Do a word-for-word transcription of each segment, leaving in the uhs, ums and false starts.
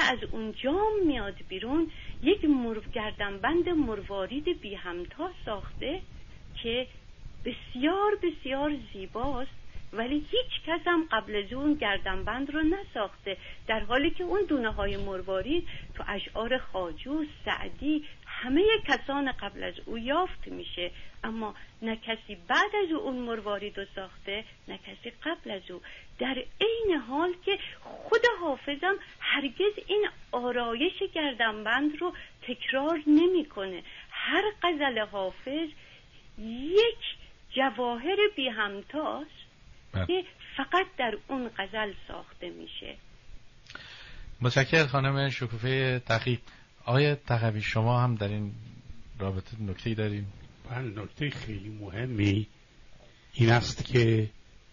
از اون جام میاد بیرون یک مرو گردنبند مروارید بی همتا ساخته که بسیار بسیار زیباست، ولی هیچ کس هم قبل از اون گردنبند رو نساخته، در حالی که اون دونه های مروارید تو اشعار خواجو، سعدی، همه کسان قبل از او یافت میشه، اما نه کسی بعد از اون مروارید رو ساخته نه کسی قبل از او. در عین حال که خود حافظم هرگز این آرایش گردنبند رو تکرار نمیکنه. هر غزل حافظ یک جواهر بی همتاست که فقط در اون غزل ساخته میشه. متشکرم خانم شکوفه تقی. آقای تقوی شما هم در این رابطه نکته‌ای دارین؟ بله، نکته خیلی مهمی این است که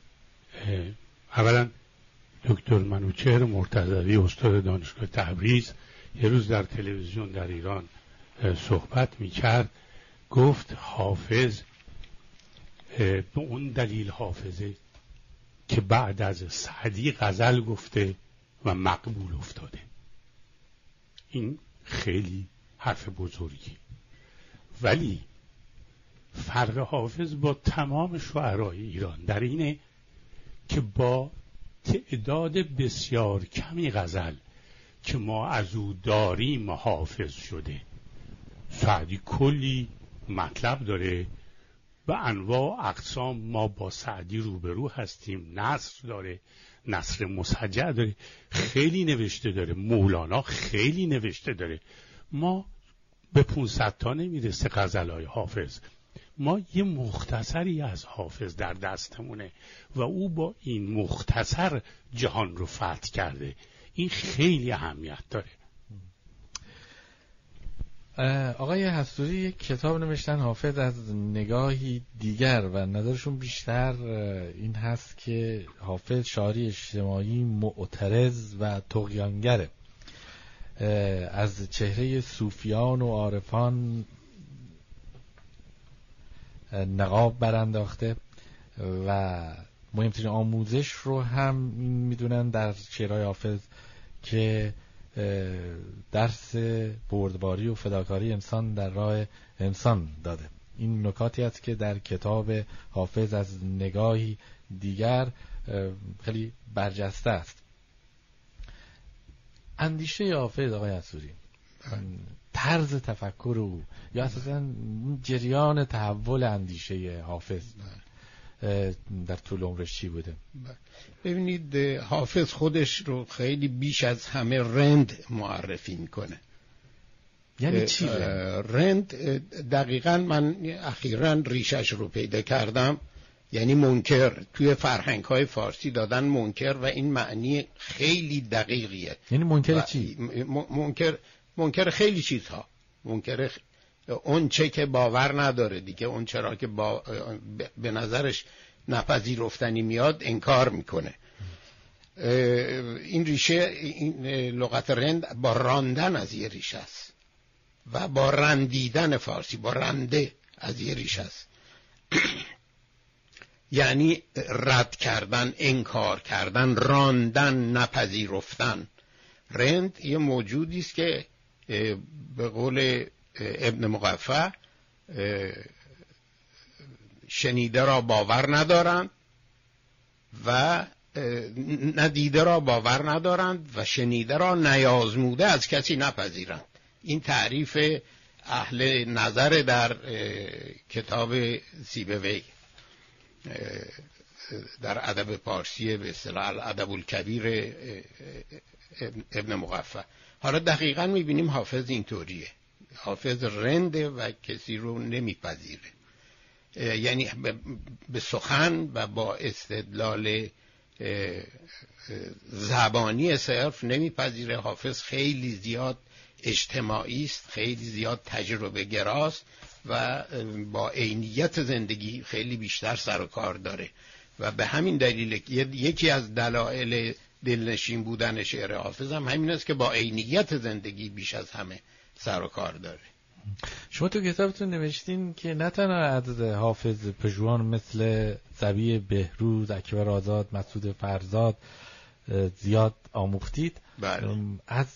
اولا دکتر منوچهر مرتضوی استاد دانشگاه تبریز یه روز در تلویزیون در ایران صحبت میکرد، گفت حافظ به اون دلیل حافظه که بعد از سعدی غزل گفته و مقبول افتاده. این خیلی حرف بزرگی، ولی فرق حافظ با تمام شعرای ایران در اینه که با تعداد بسیار کمی غزل که ما از او داریم حافظ شده. سعدی کلی مطلب داره و انواع اقسام، ما با سعدی روبرو هستیم، نثر داره، نثر مسجع داره، خیلی نوشته داره، مولانا خیلی نوشته داره. ما به پونصد تا نمیرسه غزلهای حافظ، ما یه مختصری از حافظ در دستمونه و او با این مختصر جهان رو فتح کرده. این خیلی اهمیت داره. آقای حصوری یک کتاب نوشتن حافظ از نگاهی دیگر و نظرشون بیشتر این هست که حافظ شاعری اجتماعی معترض و طغیانگره، از چهره صوفیان و عارفان نقاب برانداخته و مهمترین آموزش رو هم میدونن در شعرهای حافظ که درس بردباری و فداکاری انسان در راه انسان داده. این نکاتی است که در کتاب حافظ از نگاهی دیگر خیلی برجسته است. اندیشه حافظ آقای حصوری، طرز تفکر او یا اساساً جریان تحول اندیشه حافظ در طول عمرش چی بوده؟ ببینید حافظ خودش رو خیلی بیش از همه رند معرفی میکنه. یعنی چی رند؟ دقیقاً من اخیراً ریشش رو پیدا کردم، یعنی منکر. توی فرهنگ های فارسی دادن منکر و این معنی خیلی دقیقیه. یعنی منکر چی؟ منکر منکر خیلی چیزها. منکر خ... اون چه که باور نداره دیگه، اون چرا که با... به نظرش نپذیرفتنی میاد انکار میکنه. این ریشه، این لغت رند با راندن از یه ریشه است و با رندیدن فارسی با رنده از یه ریشه است. یعنی رد کردن، انکار کردن، راندن، نپذیرفتن. رند یه موجودی است که به قول ابن مقفع شنیده را باور ندارند و ندیده را باور ندارند و شنیده را نیازموده از کسی نپذیرند. این تعریف اهل نظر در کتاب سیبوی در ادب پارسی به اصطلاح الادب الکبیر ابن مقفع. حالا دقیقاً میبینیم حافظ اینطوریه. حافظ رنده و کسی رو نمیپذیره، یعنی به سخن و با استدلال زبانی صرف نمیپذیره. حافظ خیلی زیاد اجتماعی است، خیلی زیاد تجربه گراست و با عینیت زندگی خیلی بیشتر سر و کار داره و به همین دلیل یکی از دلایل دلنشین بودن شعر حافظ هم همین است که با عینیت زندگی بیش از همه سر و کار داره. شما تو کتابتون نوشتین که نه تنها از حافظ پژوهان مثل صبی بهروز، اکبر آزاد، مسعود فرزاد زیاد آموختید، بله. از